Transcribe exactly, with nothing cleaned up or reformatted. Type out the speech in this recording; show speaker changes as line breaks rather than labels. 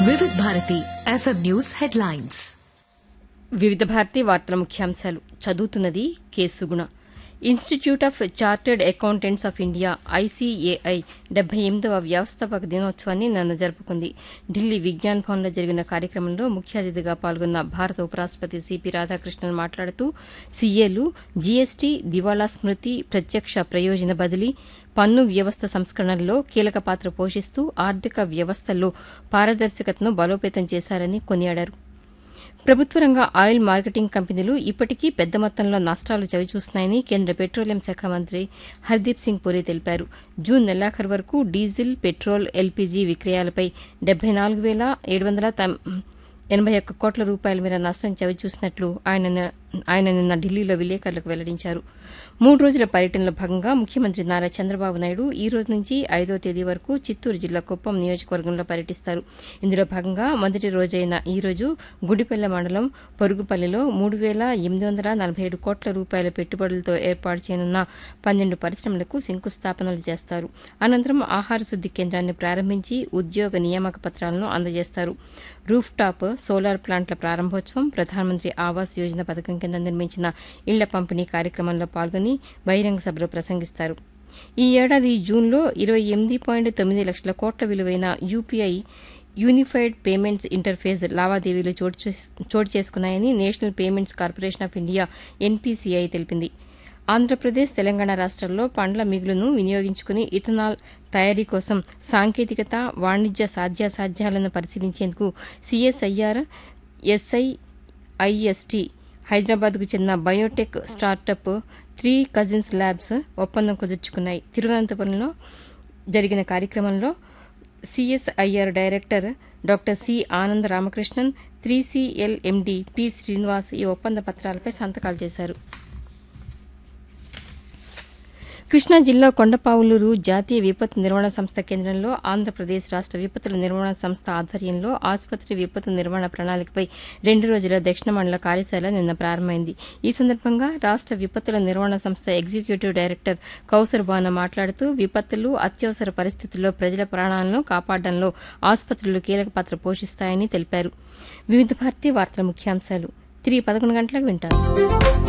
వివిధ Bharati FM news headlines.
వివిధ భారతి వార్తల ముఖ్యాంశాలు చదువుతున్నది K Suguna. Institute of chartered accountants of India ICAI డెబ్బై ఎనిమిదవ వ్యవస్థాపక దినోత్సవాన్ని నిన్న జరుపుకుంది. ఢిల్లీ విజ్ఞాన్ భవన్లో జరిగిన కార్యక్రమంలో ముఖ్య అతిథిగా పాల్గొన్న భారత ఉపరాష్టపతి సిపి రాధాకృష్ణన్ మాట్లాడుతూ సీఏలు, జీఎస్టీ, దివాళా స్మృతి, ప్రత్యక్ష ప్రయోజన బదిలీ, పన్ను వ్యవస్థ సంస్కరణల్లో కీలక పాత్ర పోషిస్తూ ఆర్థిక వ్యవస్థల్లో పారదర్శకతను బలోపేతం చేశారని కొనియాడారు. ప్రభుత్వ రంగ ఆయిల్ మార్కెటింగ్ కంపెనీలు ఇప్పటికీ పెద్ద మొత్తంలో నష్టాలు చవిచూస్తున్నాయని కేంద్ర పెట్రోలియం శాఖ మంత్రి హర్దీప్ సింగ్ పురి తెలిపారు. జూన్ నెలాఖరు వరకు డీజిల్, పెట్రోల్, ఎల్పీజీ విక్రయాలపై డెబ్బై నాలుగు వేల ఏడు వందల ఎనభై ఒక్క కోట్ల రూపాయల మేర నష్టం చవిచూసినట్లు ఆయన ఆయన నిన్న ఢిల్లీలో విలేకరులకు వెల్లడించారు. మూడు రోజుల పర్యటనలో భాగంగా ముఖ్యమంత్రి నారా చంద్రబాబు నాయుడు ఈ రోజు నుంచి ఐదో తేదీ వరకు చిత్తూరు జిల్లా కుప్పం నియోజకవర్గంలో పర్యటిస్తారు. ఇందులో భాగంగా మొదటి రోజైన ఈ రోజు గుడిపల్లె మండలం పొరుగుపల్లిలో మూడు వేల ఎనిమిది వందల నలభై ఏడు కోట్ల రూపాయల పెట్టుబడులతో ఏర్పాటు చేయనున్న పన్నెండు పరిశ్రమలకు శంకుస్థాపనలు చేస్తారు. అనంతరం ఆహార శుద్ది కేంద్రాన్ని ప్రారంభించి ఉద్యోగ నియామక పత్రాలను అందజేస్తారు. రూఫ్ టాప్ సోలార్ ప్లాంట్ల ప్రారంభోత్సవం, ప్రధానమంత్రి ఆవాస్ యోజన పథకం కింద నిర్మించిన ఇళ్ల పంపిణీ కార్యక్రమంలో పాల్గొని బహిరంగ సభలో ప్రసంగిస్తారు. ఈ ఏడాది జూన్లో ఇరవై ఎనిమిది పాయింట్ తొమ్మిది లక్షల కోట్ల విలువైన యూపీఐ యూనిఫైడ్ పేమెంట్స్ ఇంటర్ఫేస్ లావాదేవీలు చోటు చేసుకున్నాయని national payments corporation of India NPCI తెలిపింది. ఆంధ్రప్రదేశ్, తెలంగాణ రాష్ట్రాల్లో పండ్ల మిగులును వినియోగించుకుని ఇథనాల్ తయారీ కోసం సాంకేతికత, వాణిజ్య సాధ్యాసాధ్యాలను పరిశీలించేందుకు సీఎస్ఐఆర్, ఎస్ఐఐఎస్టీ, హైదరాబాద్కు చెందిన Biotech startup three cousins labs ఒప్పందం కుదుర్చుకున్నాయి. తిరువనంతపురంలో జరిగిన కార్యక్రమంలో సీఎస్ఐఆర్ డైరెక్టర్ డాక్టర్ సి ఆనంద Ramakrishnan, three CL MD P Srinivas ఈ ఒప్పంద పత్రాలపై సంతకాలు చేశారు. కృష్ణా జిల్లా కొండపావులూరు జాతీయ విపత్తు నిర్వహణ సంస్థ కేంద్రంలో ఆంధ్రప్రదేశ్ రాష్ట విపత్తుల నిర్వహణ సంస్థ ఆధ్వర్యంలో ఆసుపత్రి విపత్తు నిర్వహణ ప్రణాళికపై రెండు రోజుల దక్షిణ మండల కార్యశాల నిన్న ప్రారంభమైంది. ఈ సందర్భంగా రాష్ట విపత్తుల నిర్వహణ సంస్థ ఎగ్జిక్యూటివ్ డైరెక్టర్ కౌసర్ బాను మాట్లాడుతూ విపత్తులు, అత్యవసర పరిస్థితుల్లో ప్రజల ప్రాణాలను కాపాడడంలో ఆసుపత్రులు కీలక పాత్ర పోషిస్తాయని తెలిపారు. వివిధ భారతీయ వార్తల ముఖ్యాంశాలు తిరిగి పదకొండు గంటలకు వింటారు.